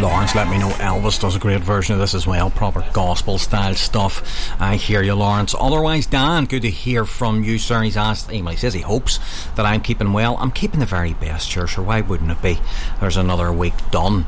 Lawrence let me know Elvis does a great version of this as well, proper gospel style stuff. I hear you, Lawrence. Otherwise, Dan, good to hear from you, sir. He's asked, he says he hopes that I'm keeping well. I'm keeping the very best, sure, why wouldn't it be? There's another week done.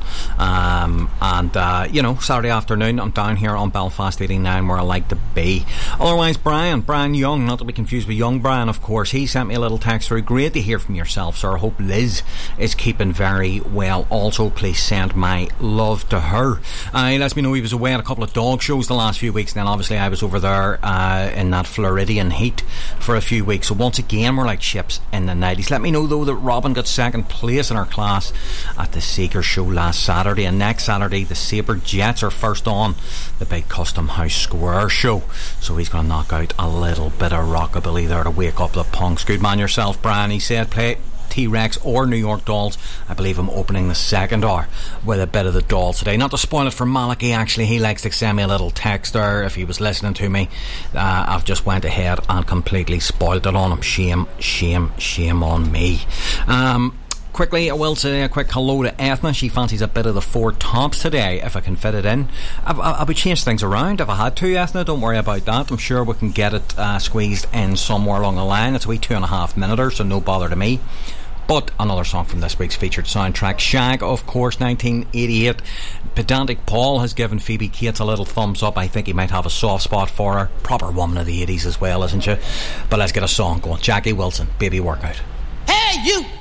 Saturday afternoon I'm down here on Belfast 89 where I like to be. Otherwise, Brian Young, not to be confused with Young Brian, of course, he sent me a little text through. Great to hear from yourself, sir. I hope Liz is keeping very well. Also, please send my love to her. He lets me know he was away at a couple of dog shows the last few weeks, and then obviously I was over there in that Floridian heat for a few weeks. So once again we're like ships in the night. He's let me know though that Robin got second place in her class at the Seeker show last Saturday, and next Saturday the Sabre Jets are first on the big Custom House Square show, so he's going to knock out a little bit of rockabilly there to wake up the punks. Good man yourself, Brian. He said play T-Rex or New York Dolls. I believe I'm opening the second hour with a bit of the Dolls today. Not to spoil it for Malachi, actually, he likes to send me a little text there if he was listening to me. I've just went ahead and completely spoiled it on him. Shame on me. Quickly, I will say a quick hello to Ethna. She fancies a bit of the Four Tops today, if I can fit it in. I would change things around if I had to, Ethna. Don't worry about that. I'm sure we can get it squeezed in somewhere along the line. It's a wee 2.5 minute, so no bother to me. But another song from this week's featured soundtrack, Shag, of course, 1988. Pedantic Paul has given Phoebe Cates a little thumbs up. I think he might have a soft spot for her. Proper woman of the 80s as well, isn't she? But let's get a song going. Jackie Wilson, Baby Workout. Hey, you!